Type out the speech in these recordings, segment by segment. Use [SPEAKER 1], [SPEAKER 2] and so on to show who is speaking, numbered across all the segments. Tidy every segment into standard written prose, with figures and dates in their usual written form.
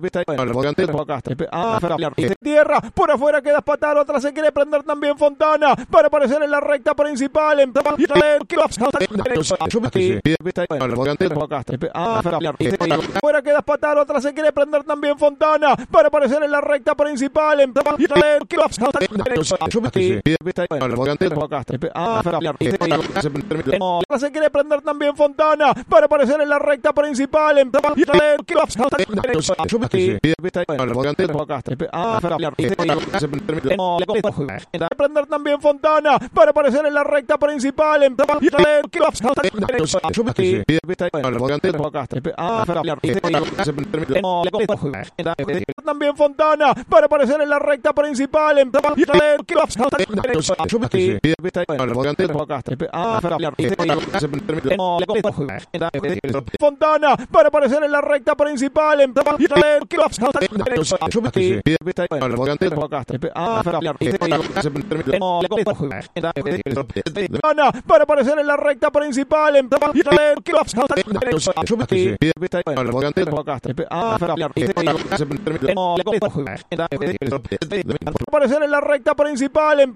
[SPEAKER 1] Tierra, por afuera queda Spataro, atrás se quiere prender también Fontana, para aparecer en la recta principal, afuera queda Spataro, atrás se quiere prender también Fontana, para aparecer en la recta principal, se quiere prender también Fontana, para aparecer en la recta principal, prender también Fontana, para aparecer en la recta principal, también Fontana, para aparecer en la recta principal, Fontana, para aparecer en la recta principal, para aparecer en la recta principal, aparecer en la recta principal,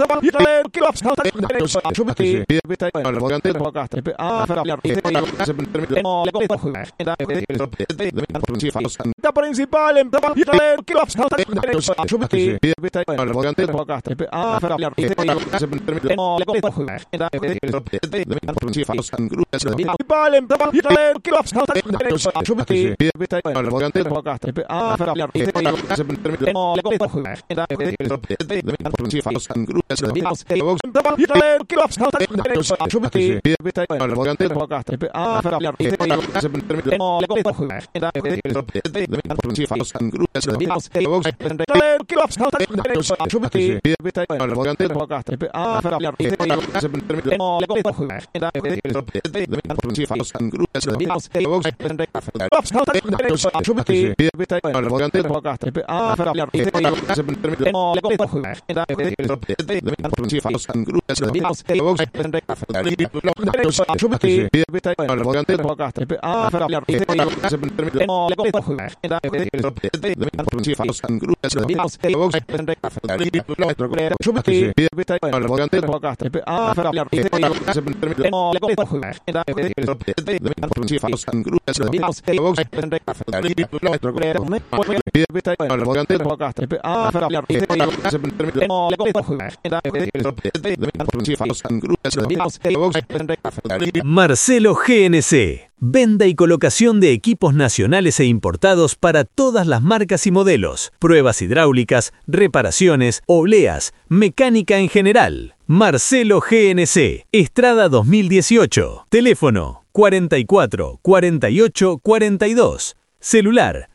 [SPEAKER 2] Marcelo GNC, venta y colocación de equipos nacionales e importados para todas las marcas y modelos, pruebas hidráulicas, reparaciones, obleas, mecánica en general. Marcelo GNC, Estrada 2018, teléfono 44 48 42. Celular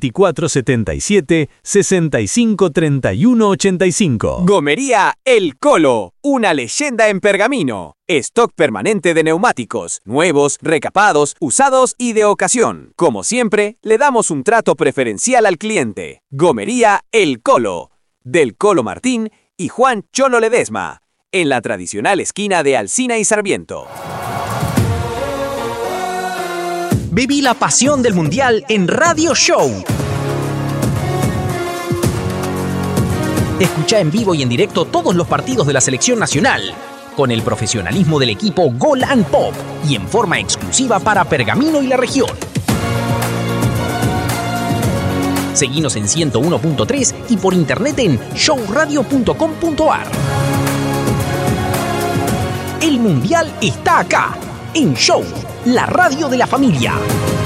[SPEAKER 2] 2477 65 31 85.
[SPEAKER 3] Gomería El Colo, una leyenda en pergamino. Stock permanente de neumáticos, nuevos, recapados, usados y de ocasión. Como siempre, le damos un trato preferencial al cliente. Gomería El Colo, del Colo Martín y Juan Cholo Ledesma, en la tradicional esquina de Alsina y Sarmiento.
[SPEAKER 4] Viví la pasión del Mundial en Radio Show. Escucha en vivo y en directo todos los partidos de la selección nacional, con el profesionalismo del equipo Gol and Pop y en forma exclusiva para Pergamino y la región. Seguinos en 101.3 y por internet en showradio.com.ar. El Mundial está acá, en Show, la radio de la familia.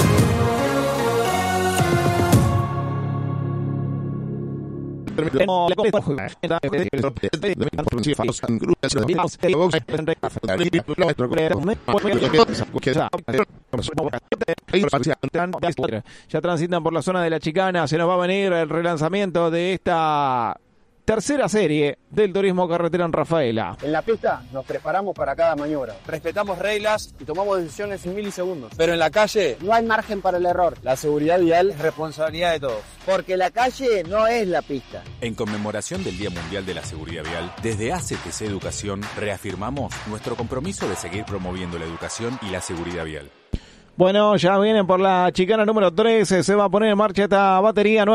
[SPEAKER 1] Ya transitan por la zona de La Chicana. Se nos va a venir el relanzamiento de esta tercera serie del turismo carretera en Rafaela.
[SPEAKER 5] En la pista nos preparamos para cada maniobra. Respetamos reglas y tomamos decisiones en milisegundos. Pero en la calle no hay margen para el error. La seguridad vial es responsabilidad de todos. Porque la calle no es la pista.
[SPEAKER 6] En conmemoración del Día Mundial de la Seguridad Vial, desde ACTC Educación reafirmamos nuestro compromiso de seguir promoviendo la educación y la seguridad vial.
[SPEAKER 1] Bueno, ya vienen por la Chicana número 13. Se va a poner en marcha esta batería nueva.